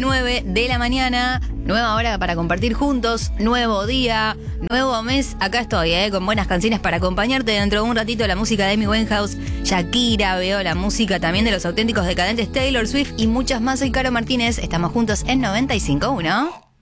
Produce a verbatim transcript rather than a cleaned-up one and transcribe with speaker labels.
Speaker 1: nueve de la mañana. Nueva hora para compartir juntos, nuevo día, nuevo mes. Acá estoy, ¿eh? Con buenas canciones para acompañarte. Dentro de un ratito la música de Amy Winehouse, Shakira, veo la música también de los auténticos decadentes, Taylor Swift y muchas más. Soy Caro Martínez, estamos juntos en noventa y cinco punto uno.